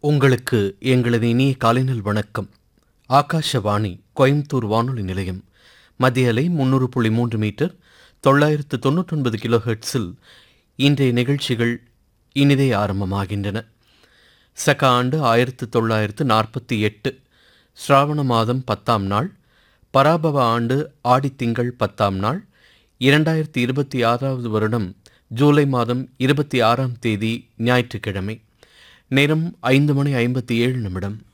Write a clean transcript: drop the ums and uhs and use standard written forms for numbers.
உங்களுக்கு எங்களது இனிய காலைநல் வணக்கம். ஆகாஷவாணி கோயம்புத்தூர் வானொலி நிலையம். மத்திய அலை 300.3 மீட்டர் 999 கிலோ ஹெர்ட்ஸில் இன்றைய நிகழ்ச்சிகள் இனிதே ஆரம்பமாகின்றன. சக ஆண்டு 1948 ஸ்ராவண மாதம் 10ஆம் நாள், பராபவ ஆண்டு ஆடித்திங்கள் 10ஆம் நாள், 2026வது வருடம் ஜூலை மாதம் 26ஆம் தேதி ஞாயிற்றுக்கிழமை. நேரம் 5:57.